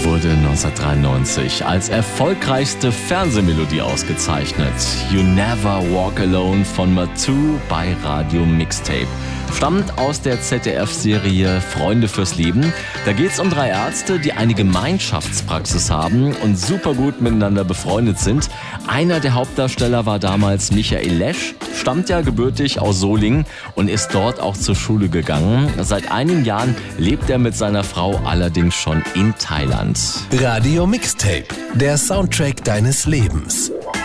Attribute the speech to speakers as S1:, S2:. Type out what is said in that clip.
S1: wurde 1993 als erfolgreichste Fernsehmelodie ausgezeichnet. You Never Walk Alone von Mathieu bei Radio Mixtape. Stammt aus der ZDF-Serie Freunde fürs Leben. Da geht's um 3 Ärzte, die eine Gemeinschaftspraxis haben und super gut miteinander befreundet sind. Einer der Hauptdarsteller war damals Michael Lesch, stammt ja gebürtig aus Solingen und ist dort auch zur Schule gegangen. Seit einigen Jahren lebt er mit seiner Frau allerdings schon in Thailand.
S2: Radio Mixtape, der Soundtrack deines Lebens.